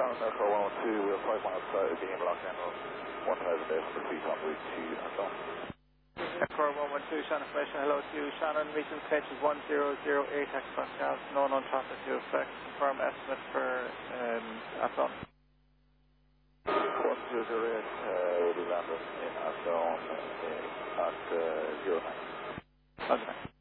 Shannon, Aircar 112, we're 5 miles south of being locked in on 1,800 feet on route to Athlone. Aircar 112, Shannon information, hello to you. Shannon, meeting pitch is 1008 hectopascals, no known traffic to effect. Confirm estimate for Athlone. 1208, we'll be landing in Athlone at 09. Okay.